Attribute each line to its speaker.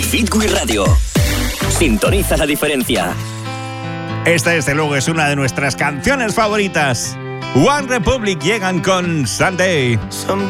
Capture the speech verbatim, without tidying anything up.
Speaker 1: Fitwi Radio. Sintoniza la diferencia.
Speaker 2: Esta, desde luego, es una de nuestras canciones favoritas. One Republic llegan con Sunday.